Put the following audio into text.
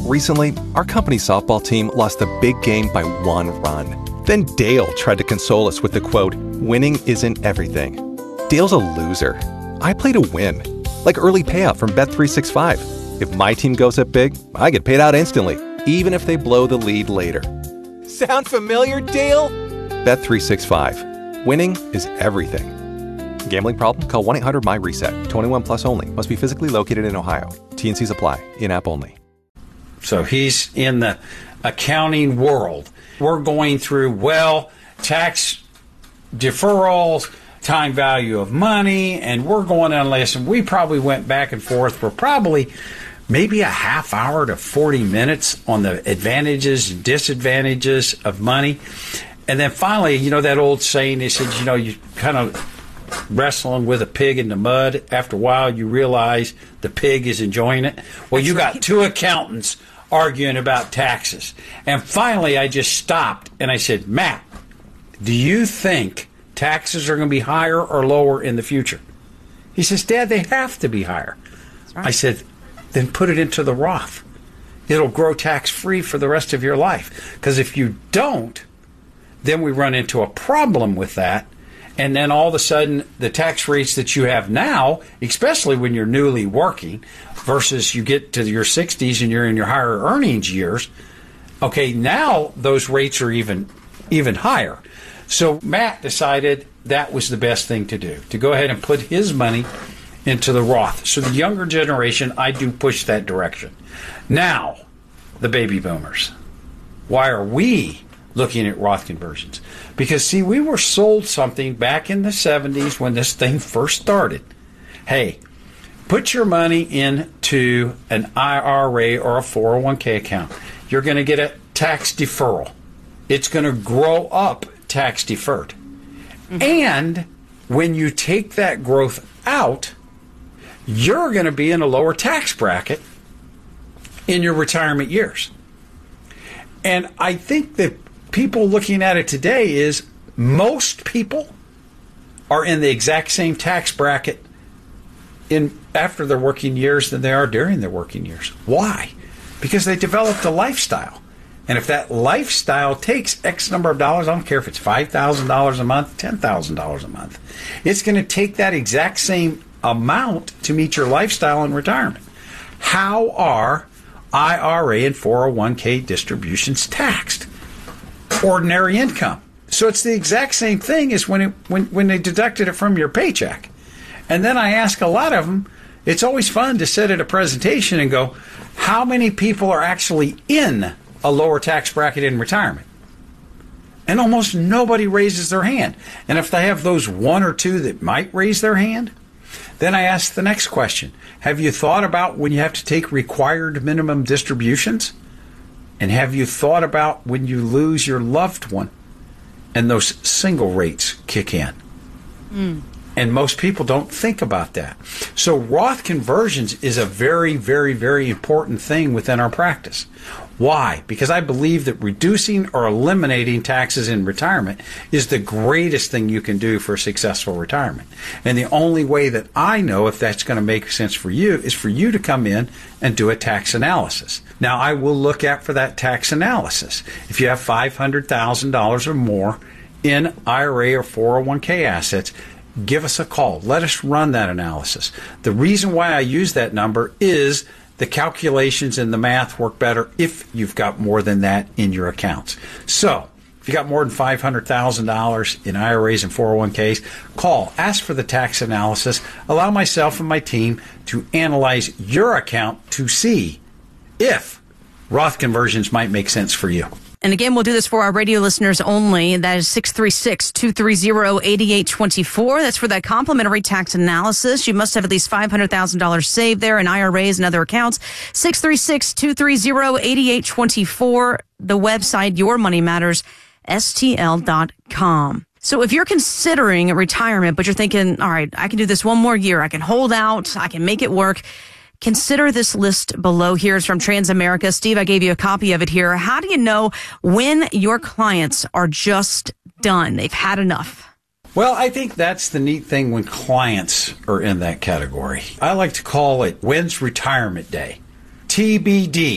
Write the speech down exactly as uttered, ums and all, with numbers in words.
Recently, our company softball team lost a big game by one run. Then Dale tried to console us with the quote, "Winning isn't everything." Dale's a loser. I play to win. Like early payout from Bet three sixty-five. If my team goes up big, I get paid out instantly, even if they blow the lead later. Sound familiar, Dale? Bet three sixty-five. Winning is everything. Gambling problem? Call one eight hundred M Y reset. twenty-one plus only. Must be physically located in Ohio. T and Cs apply. In-app only. So he's in the accounting world. We're going through, well, tax deferrals, time value of money, and we're going on a lesson. We probably went back and forth for probably maybe a half hour to forty minutes on the advantages and disadvantages of money. And then finally, you know, that old saying, they said, you know, you kind of wrestling with a pig in the mud. After a while, you realize the pig is enjoying it. Well, you got two accountants arguing about taxes. And finally, I just stopped and I said, Matt, do you think taxes are going to be higher or lower in the future? He says, Dad, they have to be higher. Right. I said, then put it into the Roth. It'll grow tax-free for the rest of your life. Because if you don't, then we run into a problem with that. And then all of a sudden, the tax rates that you have now, especially when you're newly working, versus you get to your sixties and you're in your higher earnings years, okay, now those rates are even even higher. So Matt decided that was the best thing to do, to go ahead and put his money into the Roth. So the younger generation, I do push that direction. Now, the baby boomers. Why are we looking at Roth conversions? Because, see, we were sold something back in the seventies when this thing first started. Hey, put your money into an I R A or a four oh one k account. You're going to get a tax deferral. It's going to grow up tax deferred. Mm-hmm. And when you take that growth out, you're going to be in a lower tax bracket in your retirement years. And I think that people looking at it today is most people are in the exact same tax bracket in after their working years than they are during their working years. Why? Because they developed a lifestyle. And if that lifestyle takes X number of dollars, I don't care if it's five thousand dollars a month, ten thousand dollars a month, it's going to take that exact same amount to meet your lifestyle in retirement. How are I R A and four oh one k distributions taxed? Ordinary income. So it's the exact same thing as when it, when when they deducted it from your paycheck. And then I ask a lot of them, it's always fun to sit at a presentation and go, how many people are actually in a lower tax bracket in retirement? And almost nobody raises their hand. And if they have those one or two that might raise their hand, then I ask the next question. Have you thought about when you have to take required minimum distributions? And have you thought about when you lose your loved one and those single rates kick in? Mm. And most people don't think about that. So Roth conversions is a very, very, very important thing within our practice. Why? Because I believe that reducing or eliminating taxes in retirement is the greatest thing you can do for a successful retirement. And the only way that I know if that's going to make sense for you is for you to come in and do a tax analysis. Now, I will look at for that tax analysis. If you have five hundred thousand dollars or more in I R A or four oh one k assets, give us a call. Let us run that analysis. The reason why I use that number is the calculations and the math work better if you've got more than that in your accounts. So, if you got more than five hundred thousand dollars in I R As and four oh one k's, call, ask for the tax analysis, allow myself and my team to analyze your account to see if Roth conversions might make sense for you. And again, we'll do this for our radio listeners only. That is six three six, two three zero, eight eight two four. That's for that complimentary tax analysis. You must have at least five hundred thousand dollars saved there in I R As and other accounts. six three six, two three zero, eight eight two four. The website, Your Money Matters, S T L dot com. So if you're considering retirement, but you're thinking, all right, I can do this one more year. I can hold out. I can make it work. Consider this list below. Here is from Transamerica. Steve, I gave you a copy of it here. How do you know when your clients are just done? They've had enough. Well, I think that's the neat thing when clients are in that category. I like to call it when's retirement day. T B D.